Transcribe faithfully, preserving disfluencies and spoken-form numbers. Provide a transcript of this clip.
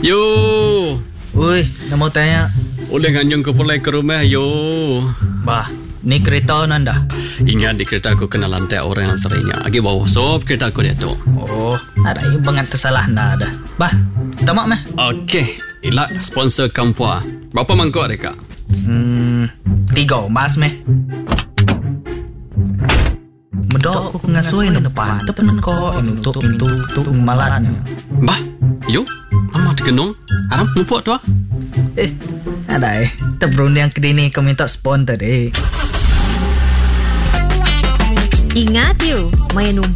Yo. Ui, nak mau tanya. Boleh ganjung ke pulai ke rumah, yo. Bah, ni kereta nanda. Ingat di kereta aku kena lantai orang yang seringnya. Agi bawa sop kereta aku dia tu. Oh, ada yang banget tersalah nda ada. Bah, tamak meh. Okey. Ila sponsor Kampua. Berapa mangkuk mereka? Hmm, tiga mas meh. Medok aku ngasui na depan tepen ko inutup pintu tu malatnya. Bah, yo. Lama digenung. Haram numpuk tu. Eh, ada eh. Tebrun yang kedini kau minta sponsor tadi. Ingat you, main